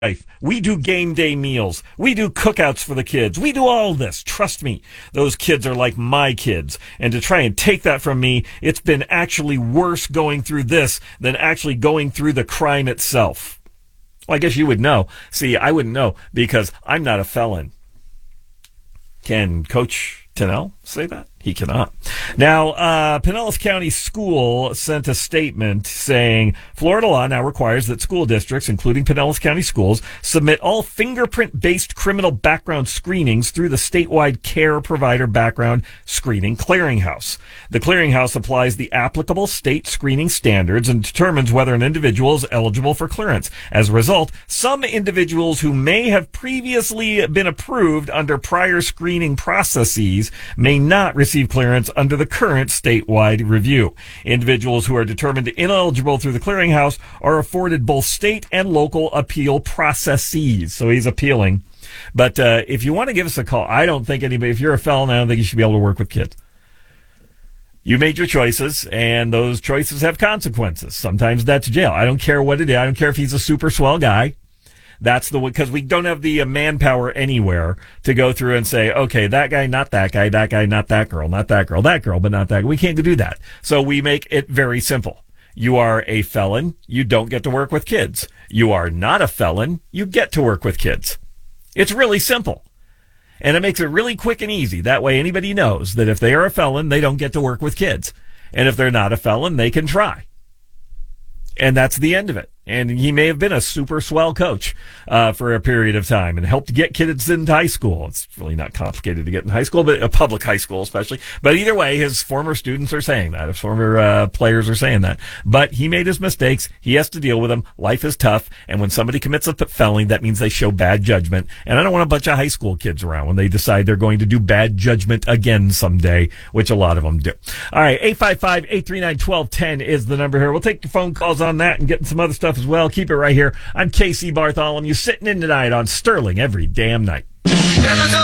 life. We do game day meals. We do cookouts for the kids. We do all this. Trust me, those kids are like my kids. And to try and take that from me, it's been actually worse going through this than actually going through the crime itself. Well, I guess you would know. See, I wouldn't know because I'm not a felon. Can Coach Tennell say that? He cannot. Now, Pinellas County School sent a statement saying Florida law now requires that school districts, including Pinellas County Schools, submit all fingerprint-based criminal background screenings through the statewide Care Provider Background Screening Clearinghouse. The clearinghouse applies the applicable state screening standards and determines whether an individual is eligible for clearance. As a result, some individuals who may have previously been approved under prior screening processes may not receive clearance under the current statewide review. Individuals who are determined ineligible through the clearinghouse are afforded both state and local appeal processes. So he's appealing. But if you want to give us a call, I don't think anybody, if you're a felon, I don't think you should be able to work with kids. You made your choices, and those choices have consequences. Sometimes that's jail. I don't care what it is. I don't care if he's a super swell guy. That's the one, because we don't have the manpower anywhere to go through and say, okay, that guy, not that guy, not that girl, not that girl, that girl, but not that. We can't do that. So we make it very simple. You are a felon, you don't get to work with kids. You are not a felon, you get to work with kids. It's really simple. And it makes it really quick and easy. That way anybody knows that if they are a felon, they don't get to work with kids. And if they're not a felon, they can try. And that's the end of it. And he may have been a super swell coach for a period of time and helped get kids into high school. It's really not complicated to get in high school, but a public high school especially. But either way, his former students are saying that. His former players are saying that. But he made his mistakes. He has to deal with them. Life is tough. And when somebody commits a felony, that means they show bad judgment. And I don't want a bunch of high school kids around when they decide they're going to do bad judgment again someday, which a lot of them do. All right, 855-839-1210 is the number here. We'll take your phone calls on that and get some other stuff as well. Keep it right here. I'm Casey Bartholomew, sitting in tonight on Sterling every damn night.